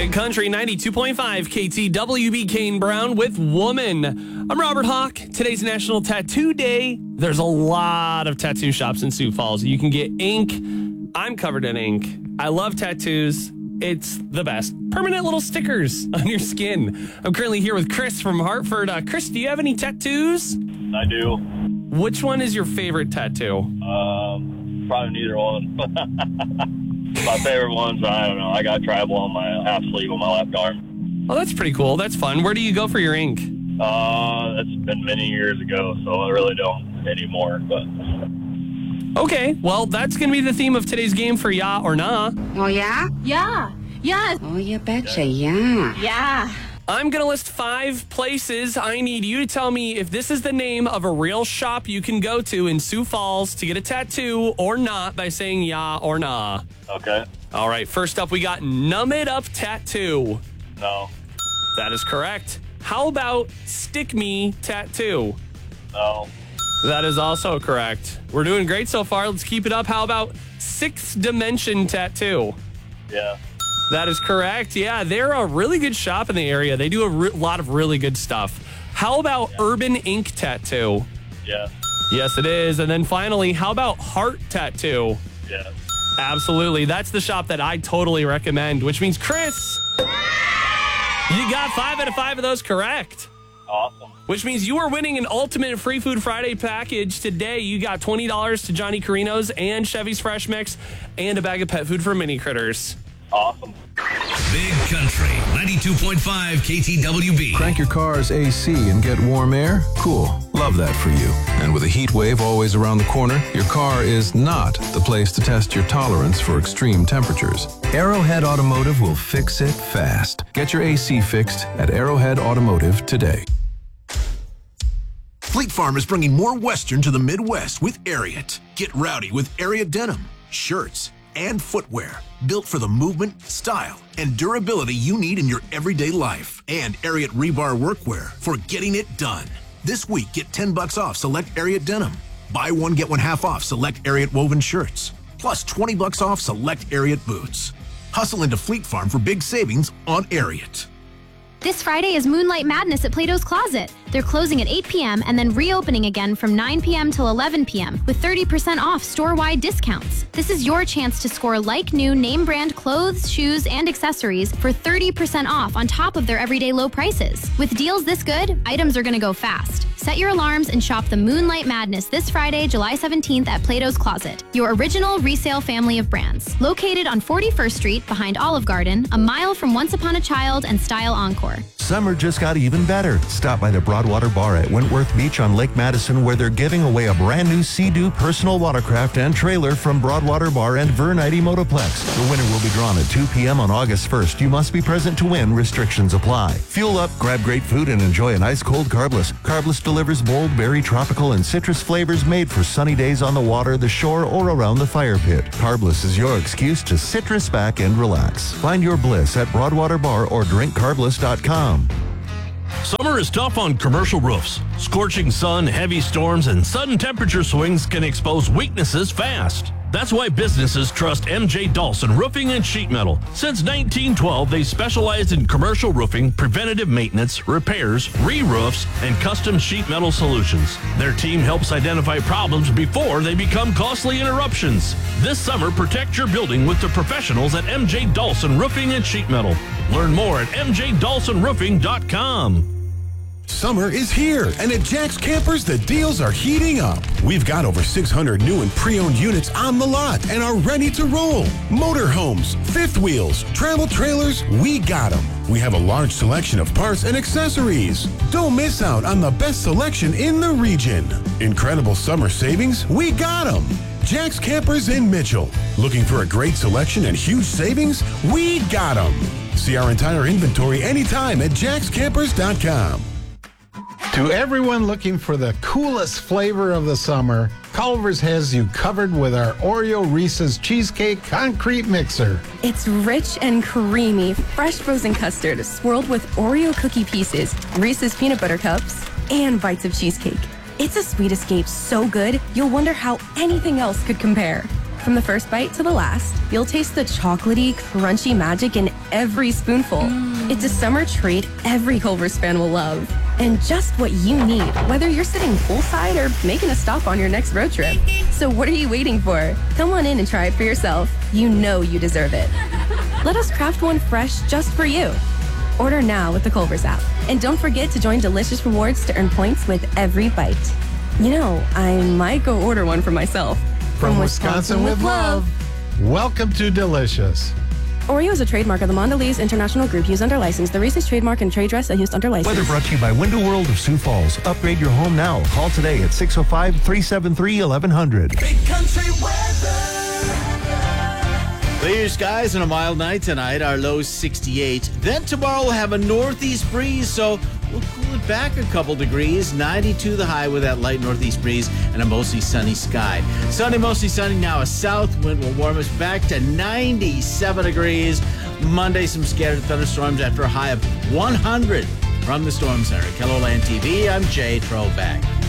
Big Country 92.5 KTWB Kane Brown with Woman. I'm Robert Hawk. Today's National Tattoo Day. There's a lot of tattoo shops in Sioux Falls. You can get ink. I'm covered in ink. I love tattoos. It's the best. Permanent little stickers on your skin. I'm currently here with Chris from Hartford. Chris, do you have any tattoos? I do. Which one is your favorite tattoo? Probably neither one. My favorite ones, I don't know. I got tribal on my half sleeve on my left arm. Oh, that's pretty cool. That's fun. Where do you go for your ink? That's been many years ago, so I really don't anymore. But okay, well, that's going to be the theme of today's game for Yeah or Nah. Oh, yeah? Yeah. Yeah. Oh, you betcha, yeah. Yeah. I'm going to list 5 places. I need you to tell me if this is the name of a real shop you can go to in Sioux Falls to get a tattoo or not by saying yeah or nah. okay. All right, first up, we got Numb It Up Tattoo. No. That is correct. How about Stick Me Tattoo? No. That is also correct. We're doing great so far. Let's keep it up. How about Sixth Dimension Tattoo? Yeah. That is correct. Yeah, they're a really good shop in the area. They do a lot of really good stuff. How about Urban Ink Tattoo? Yeah. Yes, it is. And then finally, how about Heart Tattoo? Yeah. Absolutely. That's the shop that I totally recommend, which means, Chris, you got 5 out of 5 of those correct. Awesome. Which means you are winning an Ultimate Free Food Friday package today. You got $20 to Johnny Carino's and Chevy's Fresh Mix and a bag of pet food for Mini Critters. Awesome. Big Country 92.5 KTWB. Crank your car's AC and get warm air? Cool. Love that for you. And with a heat wave always around the corner, your car is not the place to test your tolerance for extreme temperatures. Arrowhead Automotive will fix it fast. Get your AC fixed at Arrowhead Automotive today. Fleet Farm is bringing more Western to the Midwest with Ariat. Get rowdy with Ariat denim, shirts, and footwear built for the movement, style, and durability you need in your everyday life. And Ariat rebar workwear for getting it done. This week, get $10 off select Ariat denim. Buy one, get one half off select Ariat woven shirts. Plus $20 off select Ariat boots. Hustle into Fleet Farm for big savings on Ariat. This Friday is Moonlight Madness at Plato's Closet. They're closing at 8 p.m. and then reopening again from 9 p.m. till 11 p.m. with 30% off store-wide discounts. This is your chance to score like-new name-brand clothes, shoes, and accessories for 30% off on top of their everyday low prices. With deals this good, items are going to go fast. Set your alarms and shop the Moonlight Madness this Friday, July 17th at Plato's Closet, your original resale family of brands. Located on 41st Street behind Olive Garden, a mile from Once Upon a Child and Style Encore. Summer just got even better. Stop by the Broadwater Bar at Wentworth Beach on Lake Madison, where they're giving away a brand new Sea-Doo personal watercraft and trailer from Broadwater Bar and Vernite Motoplex. The winner will be drawn at 2 p.m. on August 1st. You must be present to win. Restrictions apply. Fuel up, grab great food, and enjoy an ice-cold Carbless. Carbless delivers bold berry, tropical, and citrus flavors made for sunny days on the water, the shore, or around the fire pit. Carbless is your excuse to citrus back and relax. Find your bliss at Broadwater Bar or drinkcarbless.com. Summer is tough on commercial roofs. Scorching sun, heavy storms, and sudden temperature swings can expose weaknesses fast. That's why businesses trust MJ Dawson Roofing and Sheet Metal. Since 1912, they specialize in commercial roofing, preventative maintenance, repairs, re-roofs, and custom sheet metal solutions. Their team helps identify problems before they become costly interruptions. This summer, protect your building with the professionals at MJ Dawson Roofing and Sheet Metal. Learn more at mjdawsonroofing.com. Summer is here, and at Jack's Campers, the deals are heating up. We've got over 600 new and pre-owned units on the lot and are ready to roll. Motorhomes, fifth wheels, travel trailers, we got them. We have a large selection of parts and accessories. Don't miss out on the best selection in the region. Incredible summer savings, we got them. Jack's Campers in Mitchell. Looking for a great selection and huge savings? We got them. See our entire inventory anytime at jackscampers.com. To everyone looking for the coolest flavor of the summer, Culver's has you covered with our Oreo Reese's Cheesecake Concrete Mixer. It's rich and creamy, fresh frozen custard swirled with Oreo cookie pieces, Reese's peanut butter cups, and bites of cheesecake. It's a sweet escape so good, you'll wonder how anything else could compare. From the first bite to the last, you'll taste the chocolatey, crunchy magic in every spoonful. It's a summer treat every Culver's fan will love. And just what you need, whether you're sitting poolside or making a stop on your next road trip. So what are you waiting for? Come on in and try it for yourself. You know you deserve it. Let us craft one fresh just for you. Order now with the Culver's app. And don't forget to join Delicious Rewards to earn points with every bite. You know, I might go order one for myself. From Wisconsin with love. Welcome to Delicious. Oreo is a trademark of the Mondelez International Group used under license. The Reese's trademark and trade dress are used under license. Weather brought to you by Window World of Sioux Falls. Upgrade your home now. Call today at 605-373-1100. Big country weather. Clear skies and a mild night tonight. Our low 68. Then tomorrow we'll have a northeast breeze, so we'll cool it back a couple degrees. 92 the high with that light northeast breeze and a mostly sunny sky. Sunday, mostly sunny. Now a south wind will warm us back to 97 degrees. Monday, some scattered thunderstorms after a high of 100. From the Storm Center, KELOLAND TV, I'm Jay Trovac.